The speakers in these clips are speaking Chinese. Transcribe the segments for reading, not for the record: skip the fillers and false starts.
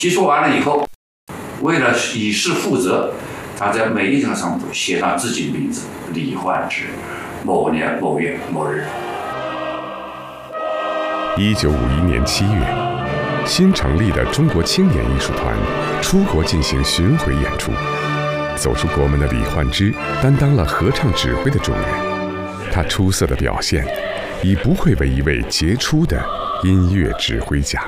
接触完了以后，为了以示负责，他在每一张上都写上自己的名字：李焕之，某年某月某日。 1951年7月，新成立的中国青年艺术团出国进行巡回演出。走出国门的李焕之担当了合唱指挥的重任，他出色的表现已不愧为一位杰出的音乐指挥家。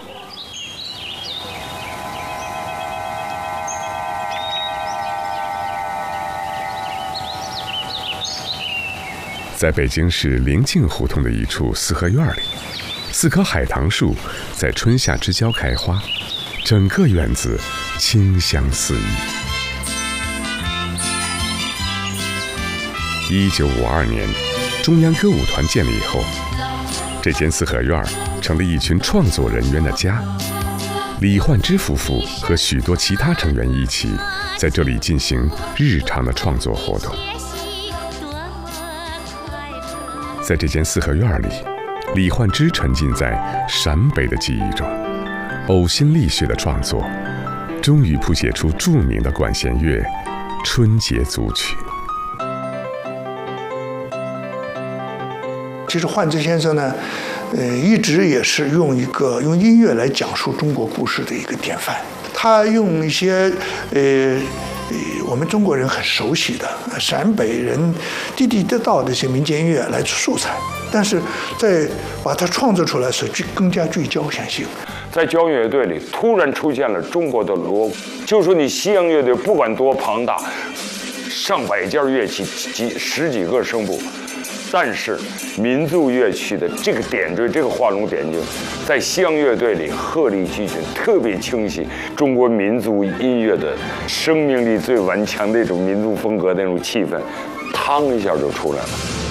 在北京市灵境胡同的一处四合院里，4棵海棠树在春夏之交开花，整个院子清香四溢。1952年，中央歌舞团建立以后，这间四合院成了一群创作人员的家。李焕之夫妇和许多其他成员一起在这里进行日常的创作活动。在这间四合院里，李焕之沉浸在陕北的记忆中，呕心沥血的创作，终于谱写出著名的管弦乐《春节组曲》。 其实焕之先生呢，一直也是用音乐来讲述中国故事的一个典范。他用一些我们中国人很熟悉的陕北人地地道的一些民间乐来素材，但是在把它创作出来时更加具交响性。 在交响乐队里突然出现了中国的锣鼓，就说你西洋乐队不管多庞大，上百件乐器，十几个声部。但是民族乐曲的这个点缀，这个画龙点睛，在西洋乐队里鹤立鸡群，特别清晰。中国民族音乐的生命力最顽强的一种民族风格的那种气氛，嘡一下就出来了。